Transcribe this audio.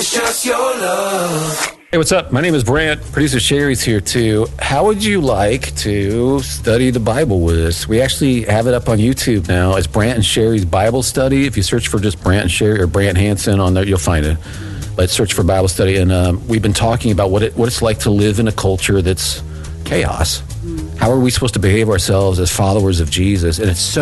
Just your love. Hey, what's up? My name is Brant. Producer Sherry's here too. How would you like to study the Bible with us? We actually have it up on YouTube now. It's Brant and Sherry's Bible Study. If you search for just Brant and Sherry or Brant Hansen on there, you'll find it. But search for Bible Study. And we've been talking about what it's like to live in a culture that's chaos. How are we supposed to behave ourselves as followers of Jesus? And it's so